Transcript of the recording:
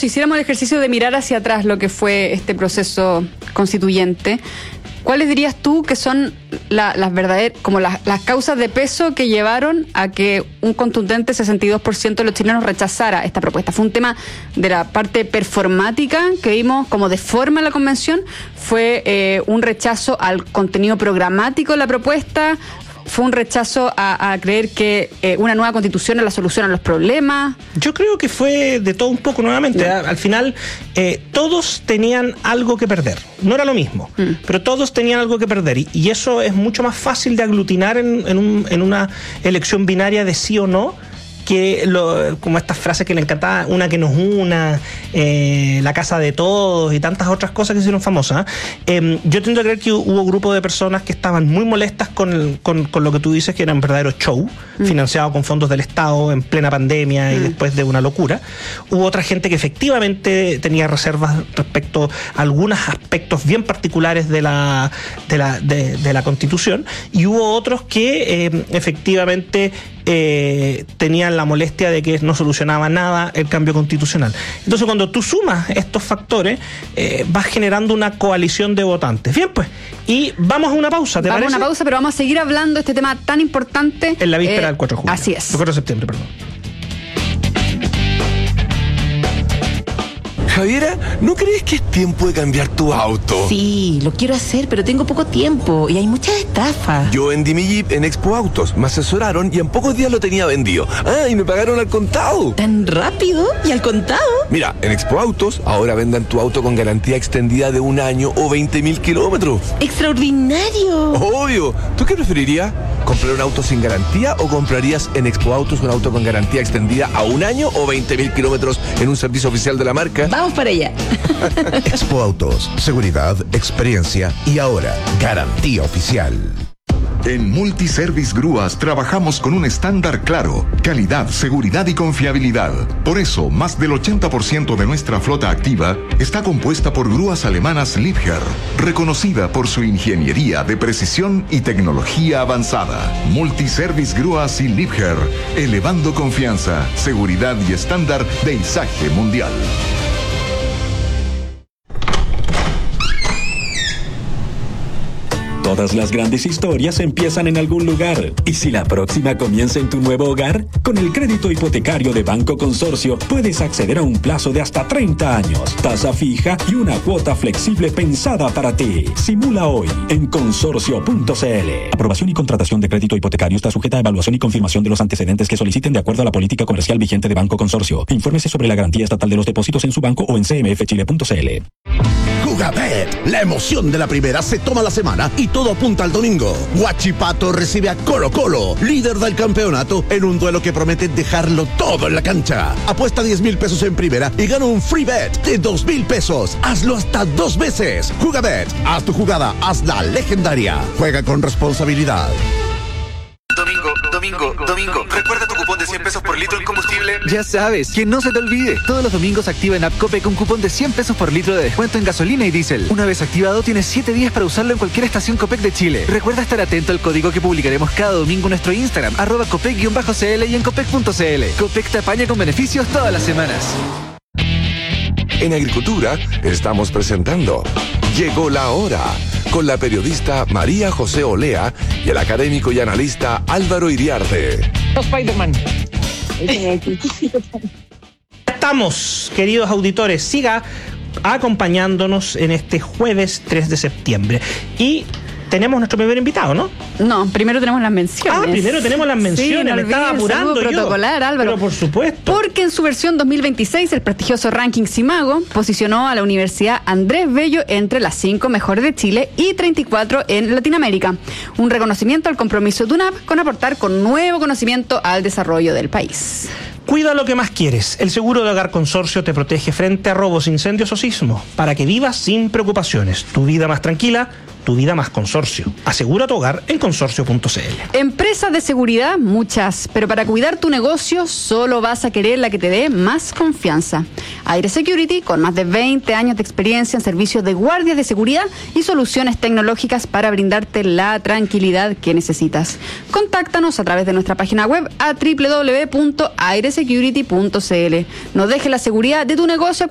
si hiciéramos el ejercicio de mirar hacia atrás lo que fue este proceso constituyente, ¿cuáles dirías tú que son las verdaderas, como las causas de peso que llevaron a que un contundente 62% de los chilenos rechazara esta propuesta? ¿Fue un tema de la parte performática que vimos como de forma en la convención? ¿Fue un rechazo al contenido programático de la propuesta? ¿Fue un rechazo a creer que una nueva constitución es la solución a los problemas? Yo creo que fue de todo un poco nuevamente. Al final, todos tenían algo que perder. No era lo mismo, pero todos tenían algo que perder. Y eso es mucho más fácil de aglutinar en una elección binaria de sí o no, que como estas frases que le encantaba, una que nos una, la casa de todos y tantas otras cosas que se hicieron famosas. Yo tiendo a creer que hubo grupos de personas que estaban muy molestas con lo que tú dices, que era un verdadero show, financiado con fondos del Estado en plena pandemia y después de una locura. Hubo otra gente que efectivamente tenía reservas respecto a algunos aspectos bien particulares de la Constitución, y hubo otros que efectivamente tenían la molestia de que no solucionaba nada el cambio constitucional. Entonces, cuando tú sumas estos factores, vas generando una coalición de votantes. Bien, pues, y vamos a una pausa, ¿te parece? Vamos a una pausa, pero vamos a seguir hablando de este tema tan importante en la víspera del 4 de julio. Así es. El 4 de septiembre, perdón. Javiera, ¿no crees que es tiempo de cambiar tu auto? Sí, lo quiero hacer, pero tengo poco tiempo y hay muchas estafas. Yo vendí mi Jeep en Expo Autos, me asesoraron y en pocos días lo tenía vendido. Ah, y me pagaron al contado. ¿Tan rápido? ¿Y al contado? Mira, en Expo Autos ahora vendan tu auto con garantía extendida de 1 año o 20.000 kilómetros. ¡Extraordinario! Obvio. ¿Tú qué preferirías? ¿Comprar un auto sin garantía o comprarías en Expo Autos un auto con garantía extendida a 1 año o 20.000 kilómetros en un servicio oficial de la marca? Vamos para allá. Expo Autos, seguridad, experiencia y ahora garantía oficial. En Multiservice Grúas trabajamos con un estándar claro: calidad, seguridad y confiabilidad. Por eso, más del 80% de nuestra flota activa está compuesta por grúas alemanas Liebherr, reconocida por su ingeniería de precisión y tecnología avanzada. Multiservice Grúas y Liebherr, elevando confianza, seguridad y estándar de izaje mundial. Todas las grandes historias empiezan en algún lugar. ¿Y si la próxima comienza en tu nuevo hogar? Con el crédito hipotecario de Banco Consorcio puedes acceder a un plazo de hasta 30 años, tasa fija y una cuota flexible pensada para ti. Simula hoy en consorcio.cl. Aprobación y contratación de crédito hipotecario está sujeta a evaluación y confirmación de los antecedentes que soliciten de acuerdo a la política comercial vigente de Banco Consorcio. Infórmese sobre la garantía estatal de los depósitos en su banco o en cmfchile.cl. Jugabet, la emoción de la primera se toma la semana y todo apunta al domingo. Huachipato recibe a Colo Colo, líder del campeonato, en un duelo que promete dejarlo todo en la cancha. Apuesta 10,000 pesos en primera y gana un free bet de 2,000 pesos. Hazlo hasta 2 veces. Jugabet, haz tu jugada, hazla legendaria. Juega con responsabilidad. Domingo, recuerda tu cupón de 100 pesos por litro en combustible. Ya sabes, que no se te olvide. Todos los domingos activa en App Copec un cupón de 100 pesos por litro de descuento en gasolina y diésel. Una vez activado, tienes 7 días para usarlo en cualquier estación Copec de Chile. Recuerda estar atento al código que publicaremos cada domingo en nuestro Instagram, @Copec_CL y en Copec.cl. Copec te apaña con beneficios todas las semanas. En Agricultura estamos presentando Llegó la Hora, con la periodista María José Olea y el académico y analista Álvaro Iriarte. Spider-Man. Estamos, queridos auditores, siga acompañándonos en este jueves 3 de septiembre. Y tenemos nuestro primer invitado, ¿no? No, primero tenemos las menciones. Primero tenemos las menciones, sí, no me estaba apurando yo. Protocolar, Álvaro. Pero por supuesto. Porque en su versión 2026, el prestigioso ranking Simago posicionó a la Universidad Andrés Bello entre las 5 mejores de Chile y 34 en Latinoamérica. Un reconocimiento al compromiso de UNAP con aportar con nuevo conocimiento al desarrollo del país. Cuida lo que más quieres. El seguro de hogar Consorcio te protege frente a robos, incendios o sismos, para que vivas sin preocupaciones. Tu vida más tranquila, tu vida más Consorcio. Asegura tu hogar en consorcio.cl. Empresas de seguridad, muchas, pero para cuidar tu negocio solo vas a querer la que te dé más confianza. Aire Security, con más de 20 años de experiencia en servicios de guardias de seguridad y soluciones tecnológicas para brindarte la tranquilidad que necesitas. Contáctanos a través de nuestra página web a www.airesecurity.cl. No dejes la seguridad de tu negocio